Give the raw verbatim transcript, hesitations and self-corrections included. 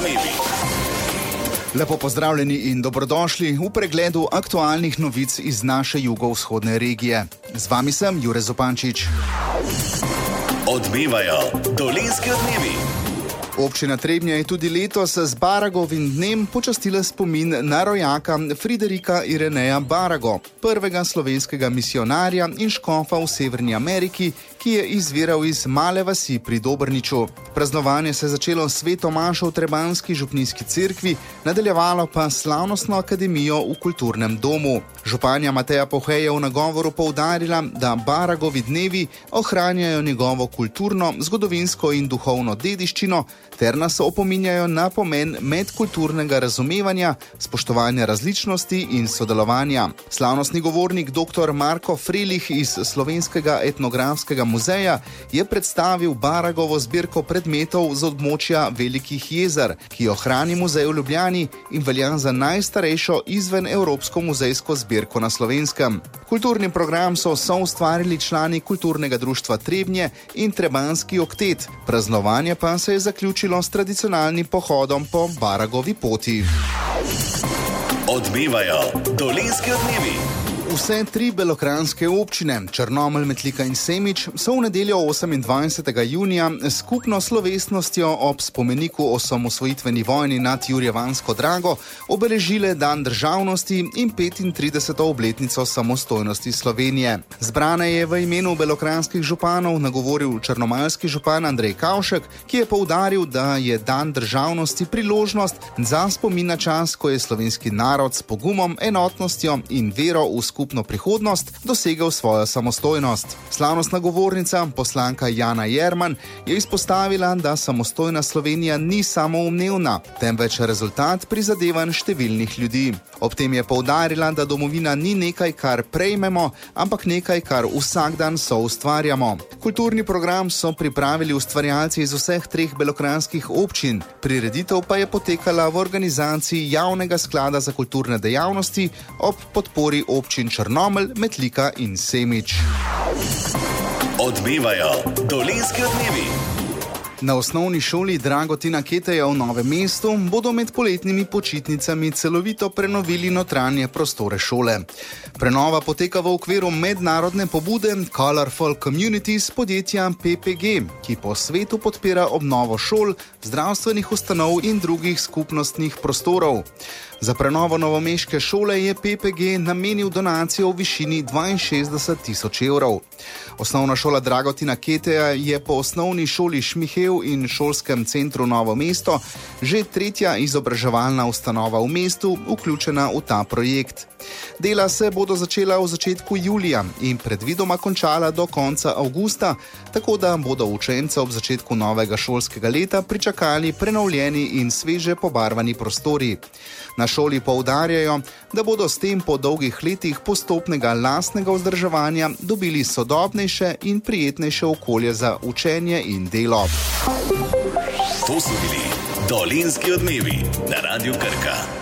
Lepo pozdravljeni in dobrodošli v pregledu aktualnih novic iz naše jugovzhodne regije. Z vami sem Jure Zopančič. Odmevajo dolenjski odmevi. Občina Trebnje je tudi letos z Baragovim dnem počastila spomin na rojaka Friderika Ireneja Barago, prvega slovenskega misijonarja in škofa v Severni Ameriki, ki je izviral iz male vasi pri Dobrniču. Praznovanje se je začelo s sveto mašo v Trebanjski župnijski cerkvi, nadaljevalo pa slavnostno akademijo v kulturnem domu. Županja Mateja Pohej je v nagovoru poudarila, da Baragovi dnevi ohranjajo njegovo kulturno, zgodovinsko in duhovno dediščino, ter nas opominjajo na pomen medkulturnega razumevanja, spoštovanja različnosti in sodelovanja. Slavnostni govornik dr. Marko Frelih iz Slovenskega etnografskega muzeja je predstavil Baragovo zbirko predmetov z območja Velikih jezer, ki jo hrani muzej v Ljubljani in velja za najstarejšo izven evropsko muzejsko zbirko na Slovenskem. Kulturni program so soustvarili člani Kulturnega društva Trebnje in Trebanjski oktet. Praznovanje pa se je zaključilo s tradicionalnim pohodom po Baragovi poti. Odmevajo dolenjski odmevi. Vse tri belokranjske občine, Črnomelj, Metlika in Semič, so v nedeljo osemindvajsetega junija skupno slovesnostjo ob spomeniku o osamosvojitveni vojni nad Jurjevansko Drago obeležile dan državnosti in petintrideseto obletnico samostojnosti Slovenije. Zbrane je v imenu belokranjskih županov nagovoril črnomaljski župan Andrej Kavšek, ki je poudaril, da je dan državnosti priložnost za spomin na čas, ko je slovenski narod s pogumom, enotnostjo in vero v skupnost skupno prihodnost dosegel svojo samostojnost. Slavnostna govornica, poslanka Jana Jerman, je izpostavila, da samostojna Slovenija ni samoumevna, temveč rezultat prizadevanj številnih ljudi. Ob tem je poudarila, da domovina ni nekaj, kar prejmemo, ampak nekaj, kar vsak dan soustvarjamo. Kulturni program so pripravili ustvarjalci iz vseh treh belokranjskih občin. Prireditev pa je potekala v organizaciji Javnega sklada za kulturne dejavnosti ob podpori občin Črnomelj, Metlika in Semič. Odmevajo dolenjski odmevi. Na osnovni šoli Dragotina Keteja v Novem mestu bodo med poletnimi počitnicami celovito prenovili notranje prostore šole. Prenova poteka v okviru mednarodne pobude Colorful Communities podjetja P P G, ki po svetu podpira obnovo šol, zdravstvenih ustanov in drugih skupnostnih prostorov. Za prenovo novomeške šole je P P G namenil donacijo v višini dvainšestdeset tisoč evrov. Osnovna šola Dragotina Keteja je po osnovni šoli Šmihev in šolskem centru Novo mesto že tretja izobraževalna ustanova v mestu vključena v ta projekt. Dela se bodo začela v začetku julija in predvidoma končala do konca avgusta, tako da bodo učence ob začetku novega šolskega leta pričakali prenovljeni in sveže pobarvani prostori. Na šoli poudarjajo, da bodo s tem po dolgih letih postopnega lastnega vzdrževanja dobili sodobnejše in prijetnejše okolje za učenje in delo. To so bili dolenjski odmevi na Radiu Krka.